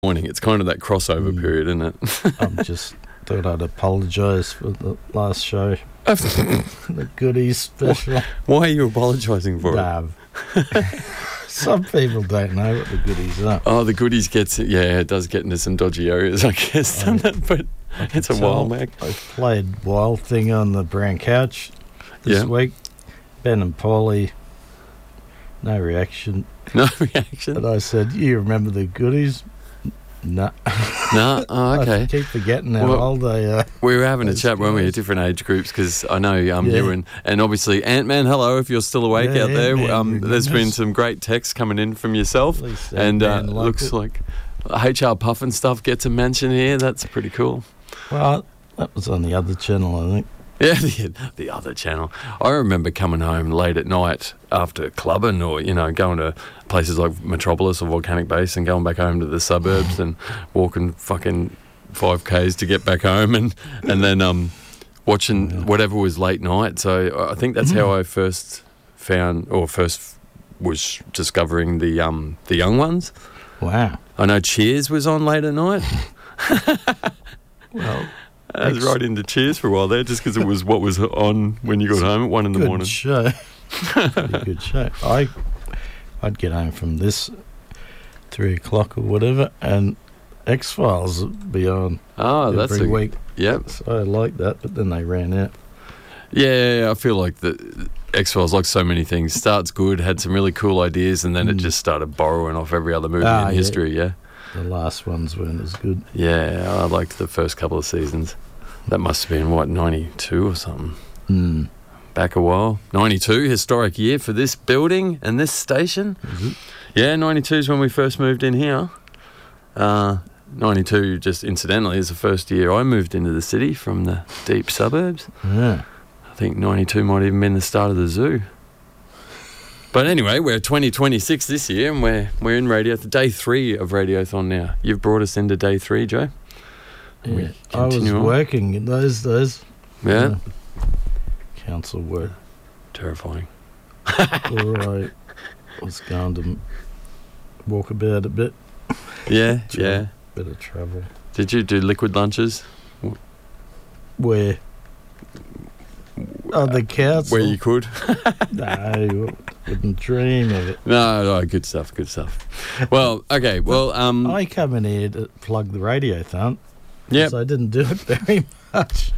morning. It's kind of that crossover period, isn't it? I just thought I'd apologise for the last show. The goodies special. Why are you apologising for it? Some people don't know what the goodies are. Oh, the goodies it does get into some dodgy areas, I guess, doesn't it? But it's a while back. I played Wild Thing on the brown couch this week. Ben and Paulie, no reaction. No reaction? But I said, you remember the goodies? No. No? Oh, okay. I keep forgetting how old they are. We were having a chat, weren't we, at different age groups, because I know you and obviously Ant-Man, hello, if you're still awake out there. There's been some great texts coming in from yourself, and looks like HR Puff and stuff gets a mention here. That's pretty cool. Well, that was on the other channel, I think. Yeah, the other channel. I remember coming home late at night after clubbing or, going to places like Metropolis or Volcanic Base and going back home to the suburbs and walking fucking 5Ks to get back home and then watching whatever was late night. So I think that's how I first was discovering the young ones. Wow. I know Cheers was on late at night. Well... I was right into Cheers for a while there, just because it was what was on when you got home at 1 in the morning. Good show. Good show. I'd get home from this 3 o'clock or whatever, and X-Files would be on every week. Yep. So I liked that, but then they ran out. Yeah, I feel like the X-Files, like so many things, starts good, had some really cool ideas, and then it just started borrowing off every other movie in history, The last ones weren't as good. Yeah, I liked the first couple of seasons. That must have been, 92 or something? Back a while. 92, historic year for this building and this station. Is it? Yeah, 92 is when we first moved in here. 92, just incidentally, is the first year I moved into the city from the deep suburbs. Yeah. I think 92 might even been the start of the zoo. But anyway, we're 2026 this year, and we're in day 3 of Radiothon now. You've brought us into day 3, Joe. Yeah, I was working in those days. Yeah. Council work. Terrifying. I was going to walk about a bit. Yeah. Bit of travel. Did you do liquid lunches? Where? Oh, the council. Where you could? No, wouldn't dream of it. No, good stuff. Well, okay, well... I come in here to plug the Radiothon. Yeah. So I didn't do it very much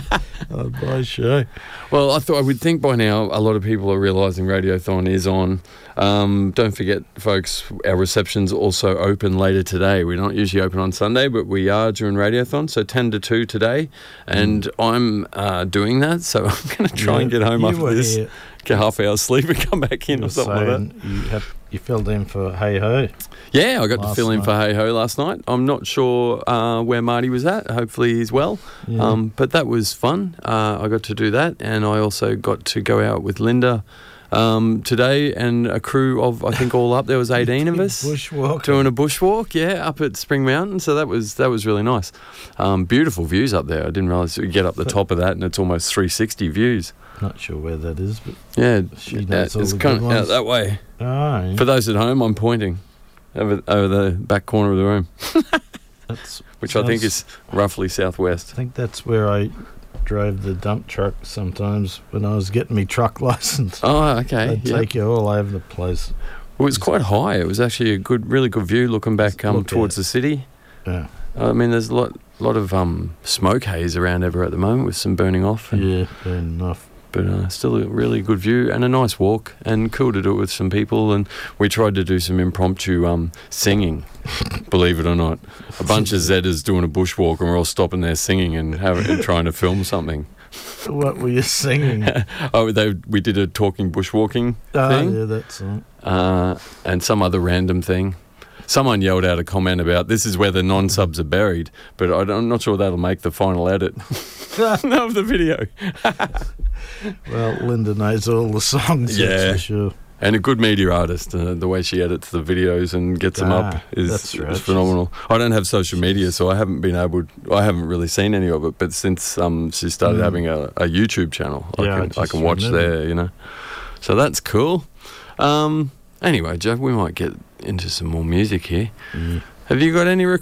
on my show. Well, I would think by now a lot of people are realising Radiothon is on. Don't forget, folks, our reception's also open later today. We're not usually open on Sunday, but we are during Radiothon, so 10 to 2 today. And I'm doing that, so I'm going to try and get home after this. Get half hour's sleep and come back in or something like that. You filled in for Hey Ho. Yeah, I got to fill in for Hey Ho last night. I'm not sure where Marty was at. Hopefully he's well. Yeah. But that was fun. I got to do that, and I also got to go out with Linda today and a crew of, I think all up, there was 18 of us doing a bushwalk, up at Spring Mountain. So that was really nice. Beautiful views up there. I didn't realise you get up the top of that and it's almost 360 views. Not sure where that is, but she knows it's kind of out that way. Oh, yeah. For those at home, I'm pointing over the back corner of the room, which I think is roughly southwest. I think that's where I drove the dump truck sometimes when I was getting my truck license. Oh, okay. They'd take you all over the place. Well, it was quite high. It was actually a really good view looking back towards the city. Yeah. I mean, there's a lot of smoke haze around ever at the moment with some burning off. Burning off. But still a really good view and a nice walk, and cool to do it with some people. And we tried to do some impromptu singing, believe it or not. A bunch of Zedders doing a bushwalk, and we're all stopping there singing and trying to film something. What were you singing? We did a talking bushwalking thing. Yeah, that's right. And some other random thing. Someone yelled out a comment about, this is where the non-subs are buried, but I'm not sure that'll make the final edit of the video. Well, Linda knows all the songs, that's for sure. And a good media artist. The way she edits the videos and gets them up is phenomenal. I don't have social media, so I haven't really seen any of it, but since she started having a YouTube channel, I can watch there, So that's cool. Anyway, Jeff, we might get into some more music here. Have you got any